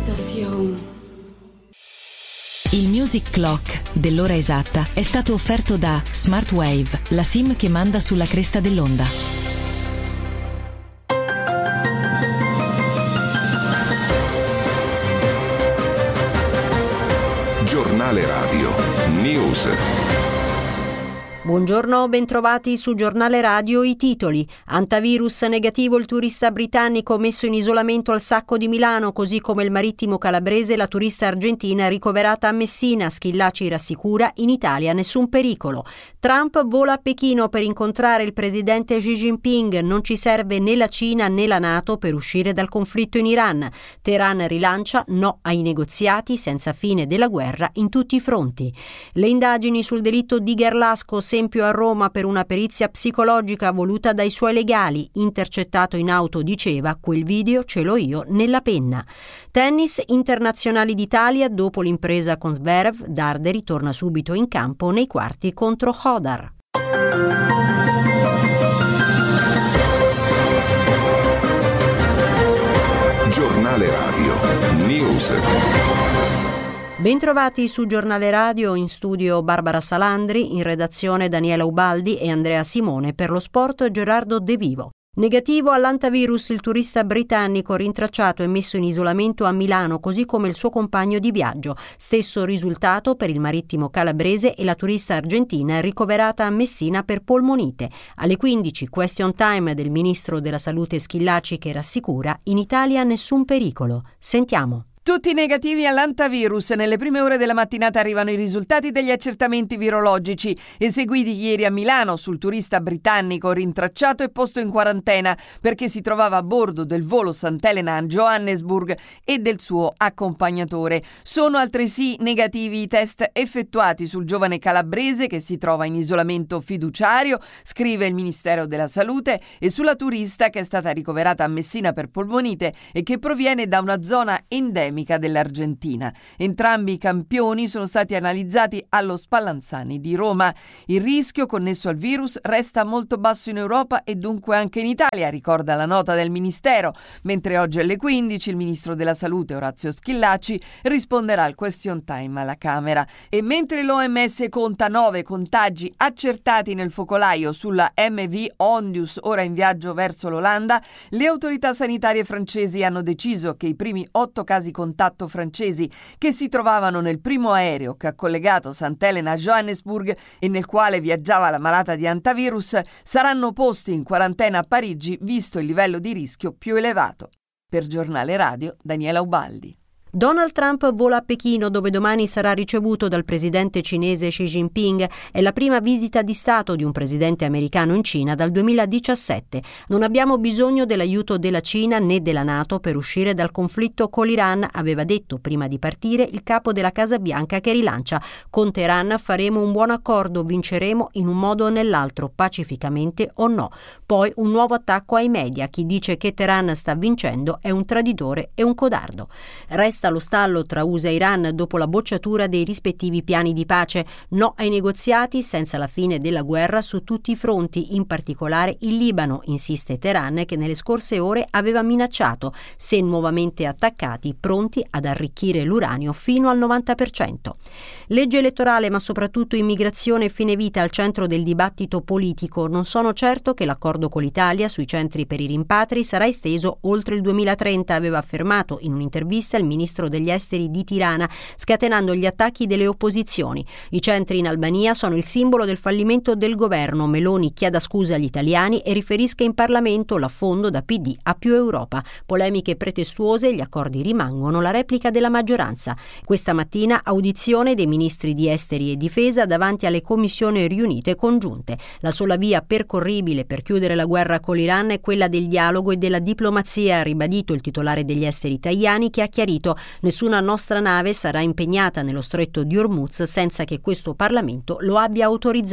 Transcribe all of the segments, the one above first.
Station. Il Music Clock dell'ora esatta è stato offerto da Smartwave, la SIM che manda sulla cresta dell'onda. Giornale Radio News. Buongiorno, bentrovati su Giornale Radio. I titoli: antivirus negativo il turista britannico messo in isolamento al Sacco di Milano, così come il marittimo calabrese la turista argentina ricoverata a Messina. Schillaci rassicura, in Italia nessun pericolo. Trump vola a Pechino per incontrare il presidente Xi Jinping, non ci serve né la Cina né la NATO per uscire dal conflitto in Iran. Teheran rilancia no ai negoziati senza fine della guerra in tutti i fronti. Le indagini sul delitto di Gerlasco, esempio a Roma per una perizia psicologica voluta dai suoi legali. Intercettato in auto diceva: quel video ce l'ho io nella penna. Tennis, internazionali d'Italia, dopo l'impresa con Zverev, Darde ritorna subito in campo nei quarti contro Hodar. Giornale Radio News. Bentrovati su Giornale Radio, in studio Barbara Salandri, in redazione Daniela Ubaldi e Andrea Simone, per lo sport Gerardo De Vivo. Negativo all'antivirus il turista britannico rintracciato e messo in isolamento a Milano, così come il suo compagno di viaggio. Stesso risultato per il marittimo calabrese e la turista argentina ricoverata a Messina per polmonite. Alle 15 question time del ministro della Salute Schillaci che rassicura: in Italia nessun pericolo. Sentiamo. Tutti negativi all'antivirus. Nelle prime ore della mattinata arrivano i risultati degli accertamenti virologici eseguiti ieri a Milano sul turista britannico rintracciato e posto in quarantena perché si trovava a bordo del volo Sant'Elena a Johannesburg e del suo accompagnatore. Sono altresì negativi i test effettuati sul giovane calabrese che si trova in isolamento fiduciario, scrive il Ministero della Salute, e sulla turista che è stata ricoverata a Messina per polmonite e che proviene da una zona endemica dell'Argentina. Entrambi i campioni sono stati analizzati allo Spallanzani di Roma. Il rischio connesso al virus resta molto basso in Europa e dunque anche in Italia, ricorda la nota del Ministero, mentre oggi alle 15 il Ministro della Salute Orazio Schillaci risponderà al question time alla Camera. E mentre l'OMS conta 9 contagi accertati nel focolaio sulla MV Ondius, ora in viaggio verso l'Olanda, le autorità sanitarie francesi hanno deciso che i primi 8 casi contatto francesi che si trovavano nel primo aereo che ha collegato Sant'Elena a Johannesburg e nel quale viaggiava la malata di antivirus saranno posti in quarantena a Parigi, visto il livello di rischio più elevato. Per Giornale Radio, Daniela Ubaldi. Donald Trump vola a Pechino, dove domani sarà ricevuto dal presidente cinese Xi Jinping. È la prima visita di Stato di un presidente americano in Cina dal 2017. Non abbiamo bisogno dell'aiuto della Cina né della NATO per uscire dal conflitto con l'Iran, aveva detto prima di partire il capo della Casa Bianca, che rilancia: con Teheran faremo un buon accordo, vinceremo in un modo o nell'altro, pacificamente o no. Poi un nuovo attacco ai media: chi dice che Teheran sta vincendo è un traditore e un codardo. Resta allo stallo tra USA e Iran dopo la bocciatura dei rispettivi piani di pace. No ai negoziati senza la fine della guerra su tutti i fronti, in particolare il Libano, insiste Teheran, che nelle scorse ore aveva minacciato, se nuovamente attaccati, pronti ad arricchire l'uranio fino al 90%. Legge elettorale, ma soprattutto immigrazione e fine vita al centro del dibattito politico. Non sono certo che l'accordo con l'Italia sui centri per i rimpatri sarà esteso oltre il 2030, aveva affermato in un'intervista il ministro degli esteri di Tirana, scatenando gli attacchi delle opposizioni. I centri in Albania sono il simbolo del fallimento del governo. Meloni chieda scusa agli italiani e riferisca in Parlamento l'affondo da PD a più Europa. Polemiche pretestuose, gli accordi rimangono, la replica della maggioranza. Questa mattina audizione dei ministri di esteri e difesa davanti alle commissioni riunite congiunte. La sola via percorribile per chiudere la guerra con l'Iran è quella del dialogo e della diplomazia, ha ribadito il titolare degli esteri Tajani, che ha chiarito: nessuna nostra nave sarà impegnata nello stretto di Hormuz senza che questo Parlamento lo abbia autorizzato.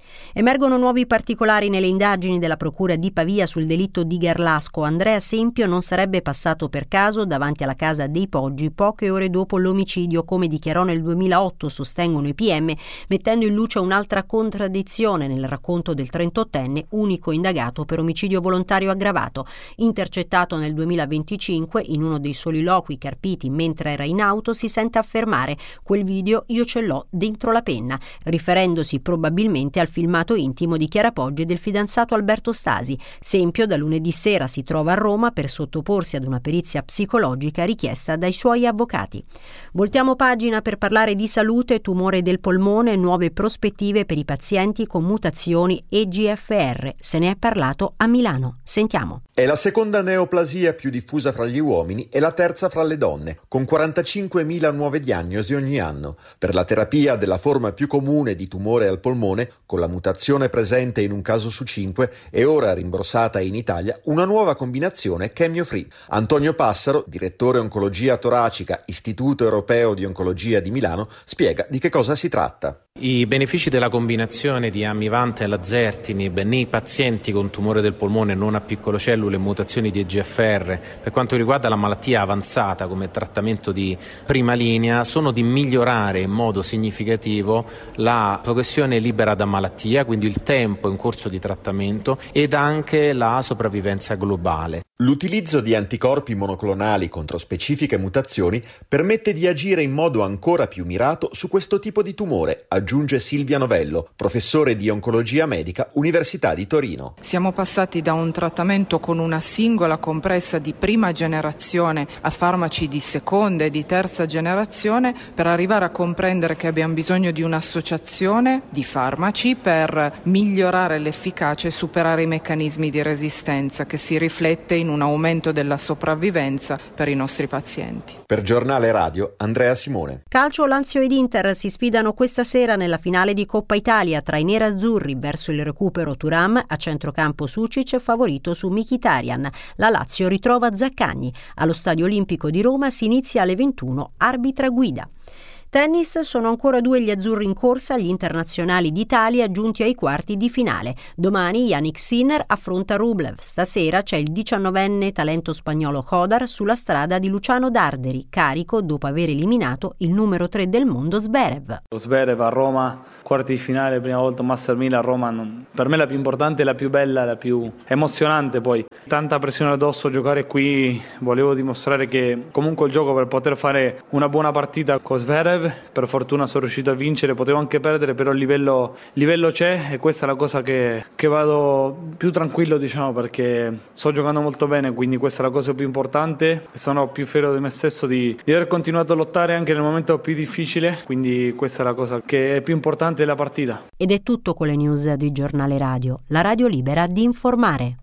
Emergono nuovi particolari nelle indagini della Procura di Pavia sul delitto di Garlasco. Andrea Sempio non sarebbe passato per caso davanti alla casa dei Poggi poche ore dopo l'omicidio, come dichiarò nel 2008, sostengono i PM, mettendo in luce un'altra contraddizione nel racconto del 38enne, unico indagato per omicidio volontario aggravato. Intercettato nel 2025, in uno dei soliloqui carpiti mentre era in auto, si sente affermare: quel video io ce l'ho dentro la penna, riferendosi probabilmente al filmato intimo di Chiara Poggi e del fidanzato Alberto Stasi. Sempio da lunedì sera si trova a Roma per sottoporsi ad una perizia psicologica richiesta dai suoi avvocati. Voltiamo pagina per parlare di salute, tumore del polmone, nuove prospettive per i pazienti con mutazioni EGFR. Se ne è parlato a Milano. Sentiamo. È la seconda neoplasia più diffusa fra gli uomini e la terza fra le donne, con 45.000 nuove diagnosi ogni anno. Per la terapia della forma più comune di tumore al polmone, con la mutazione presente in un caso su 5 e ora rimborsata in Italia, una nuova combinazione chemio-free. Antonio Passaro, direttore oncologia toracica, Istituto Europeo di Oncologia di Milano, spiega di che cosa si tratta. I benefici della combinazione di Amivante e Lazertinib nei pazienti con tumore del polmone non a piccole mutazioni di EGFR, per quanto riguarda la malattia avanzata come trattamento di prima linea, sono di migliorare in modo significativo la progressione libera da malattia, quindi il tempo in corso di trattamento, ed anche la sopravvivenza globale. L'utilizzo di anticorpi monoclonali contro specifiche mutazioni permette di agire in modo ancora più mirato su questo tipo di tumore, aggiunge Silvia Novello, professore di oncologia medica, Università di Torino. Siamo passati da un trattamento con una singola compressa di prima generazione a farmaci di seconda e di terza generazione, per arrivare a comprendere che abbiamo bisogno di un'associazione di farmaci per migliorare l'efficacia e superare i meccanismi di resistenza, che si riflette in un aumento della sopravvivenza per i nostri pazienti. Per Giornale Radio, Andrea Simone. Calcio, Lazio ed Inter si sfidano questa sera nella finale di Coppa Italia tra i nerazzurri. Verso il recupero Thuram, a centrocampo Sucic favorito su Mkhitaryan. La Lazio ritrova Zaccagni. Allo Stadio Olimpico di Roma si inizia alle 21, arbitra guida. Tennis, sono ancora 2 gli azzurri in corsa agli internazionali d'Italia giunti ai quarti di finale. Domani Yannick Sinner affronta Rublev. Stasera c'è il 19enne talento spagnolo Hodar sulla strada di Luciano Darderi, carico dopo aver eliminato il numero 3 del mondo Zverev. Zverev a Roma, quarti di finale, prima volta Master 1000 a Roma. Per me la più importante, la più bella, la più emozionante. Poi tanta pressione addosso, giocare qui, volevo dimostrare che comunque il gioco per poter fare una buona partita con Zverev. Per fortuna sono riuscito a vincere, potevo anche perdere, però il livello c'è, e questa è la cosa che vado più tranquillo, diciamo, perché sto giocando molto bene, quindi questa è la cosa più importante. Sono più fiero di me stesso di aver continuato a lottare anche nel momento più difficile, quindi questa è la cosa che è più importante della partita. Ed è tutto con le news di Giornale Radio, la radio libera di informare.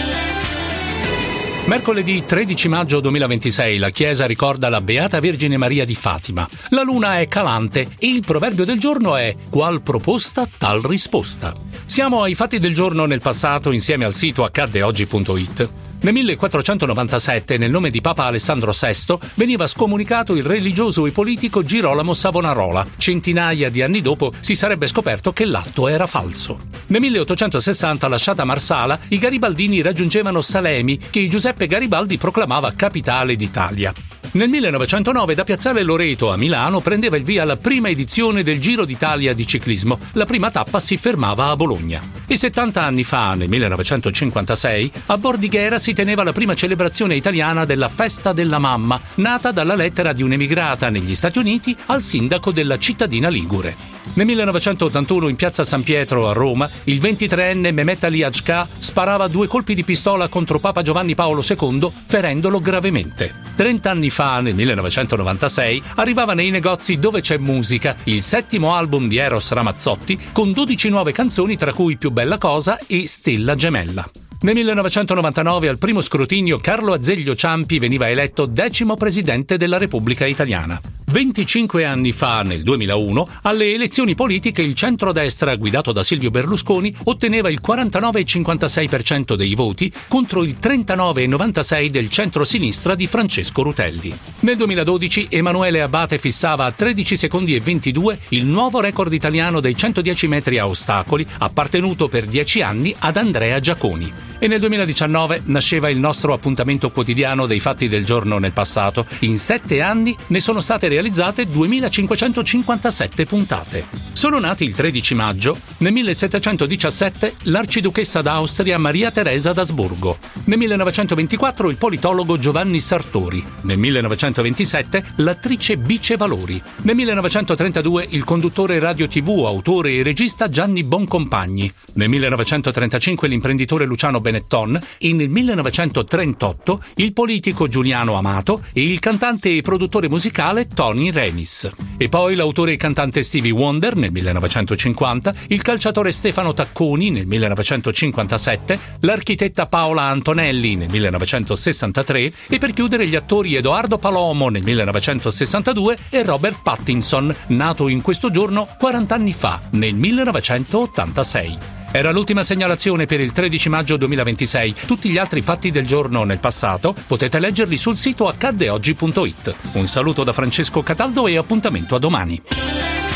Mercoledì 13 maggio 2026 la Chiesa ricorda la Beata Vergine Maria di Fatima. La luna è calante e il proverbio del giorno è «Qual proposta, tal risposta». Siamo ai fatti del giorno nel passato insieme al sito accaddeoggi.it. Nel 1497, nel nome di Papa Alessandro VI, veniva scomunicato il religioso e politico Girolamo Savonarola. Centinaia di anni dopo si sarebbe scoperto che l'atto era falso. Nel 1860, lasciata Marsala, i garibaldini raggiungevano Salemi, che Giuseppe Garibaldi proclamava capitale d'Italia. Nel 1909 da Piazzale Loreto a Milano prendeva il via la prima edizione del Giro d'Italia di ciclismo. La prima tappa si fermava a Bologna. E 70 anni fa, nel 1956, a Bordighera si teneva la prima celebrazione italiana della Festa della Mamma, nata dalla lettera di un'emigrata negli Stati Uniti al sindaco della cittadina ligure. Nel 1981 in piazza San Pietro a Roma, il 23enne Mehmet Ali Hajka sparava 2 colpi di pistola contro Papa Giovanni Paolo II, ferendolo gravemente. 30 anni fa, nel 1996, arrivava nei negozi Dove c'è musica, il 7° album di Eros Ramazzotti, con 12 nuove canzoni, tra cui Più bella cosa e Stella gemella. Nel 1999 al primo scrutinio Carlo Azeglio Ciampi veniva eletto 10° presidente della Repubblica Italiana. 25 anni fa, nel 2001, alle elezioni politiche il centrodestra, guidato da Silvio Berlusconi, otteneva il 49,56% dei voti contro il 39,96% del centro-sinistra di Francesco Rutelli. Nel 2012 Emanuele Abbate fissava a 13 secondi e 22 il nuovo record italiano dei 110 metri a ostacoli, appartenuto per 10 anni ad Andrea Giaconi. E nel 2019 nasceva il nostro appuntamento quotidiano dei fatti del giorno nel passato. In 7 anni ne sono state realizzate 2557 puntate. Sono nati il 13 maggio. Nel 1717 l'arciduchessa d'Austria Maria Teresa d'Asburgo. Nel 1924 il politologo Giovanni Sartori. Nel 1927 l'attrice Bice Valori. Nel 1932 il conduttore radio TV, autore e regista Gianni Boncompagni. Nel 1935 l'imprenditore Luciano Benetton e nel 1938 il politico Giuliano Amato e il cantante e produttore musicale Tony Remis. E poi l'autore e cantante Stevie Wonder nel 1950, il calciatore Stefano Tacconi nel 1957, l'architetta Paola Antonelli nel 1963 e per chiudere gli attori Edoardo Palomo nel 1962 e Robert Pattinson, nato in questo giorno 40 anni fa, nel 1986. Era l'ultima segnalazione per il 13 maggio 2026. Tutti gli altri fatti del giorno nel passato potete leggerli sul sito accaddeoggi.it. Un saluto da Francesco Cataldo e appuntamento a domani.